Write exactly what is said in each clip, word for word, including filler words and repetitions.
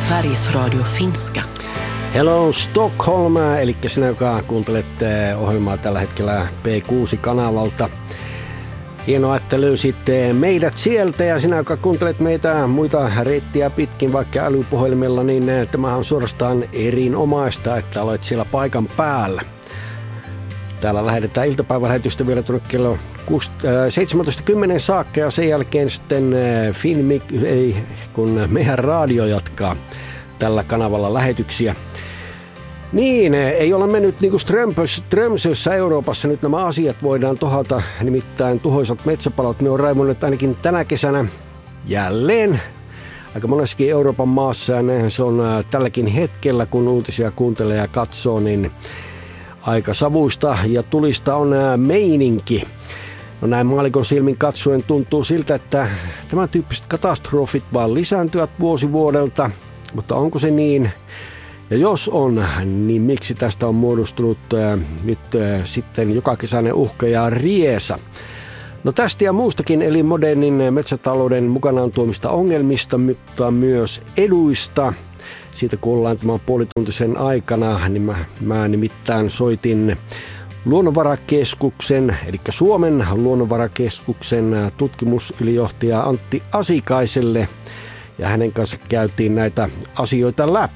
Sveriges Radio Finska. Hello Stockholm, eli sinä, joka kuuntelet ohjelmaa tällä hetkellä P kuusi kanavalta. Hienoa, että löysit meidät sieltä, ja sinä, joka kuuntelet meitä muita reittiä pitkin vaikka älypuhelimella, niin tämä on suorastaan erinomaista, että olet siellä paikan päällä. Täällä lähetetään iltapäivälähetystä vielä tuonne kello seitsemäntoista kymmenen saakka, ja sen jälkeen sitten Finmi, ei, kun meidän radio jatkaa tällä kanavalla lähetyksiä. Niin, ei ole mennyt niin kuin Strömsössä Euroopassa nyt nämä asiat voidaan tohata, nimittäin tuhoisat metsäpalot, ne on raimunneet ainakin tänä kesänä jälleen aika monessakin Euroopan maassa, ja näinhän se on tälläkin hetkellä, kun uutisia kuuntelee ja katsoo, niin aika savuista ja tulista on meininki. No näin maallikon silmin katsoen tuntuu siltä, että tämän tyyppiset katastrofit vaan lisääntyvät vuosi vuodelta, mutta onko se niin? Ja jos on, niin miksi tästä on muodostunut äh, nyt äh, sitten jokakesäinen uhka ja riesa? No tästä ja muustakin, eli modernin metsätalouden mukanaan tuomista ongelmista, mutta myös eduista. Siitä kun ollaan tämän puolituntisen aikana, niin mä, mä nimittäin soitin Luonnonvarakeskuksen, eli Suomen Luonnonvarakeskuksen tutkimusylijohtaja Antti Asikaiselle, ja hänen kanssa käytiin näitä asioita läpi.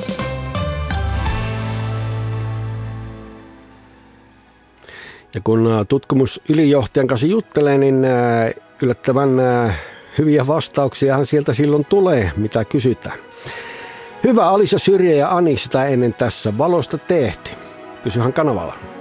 Ja kun tutkimusylijohtajan kanssa juttelee, niin yllättävän hyviä vastauksiahan sieltä silloin tulee, mitä kysytään. Hyvä, Alisa Syrjä ja Ani sitä ennen tässä Valosta tehty. Pysyhän kanavalla.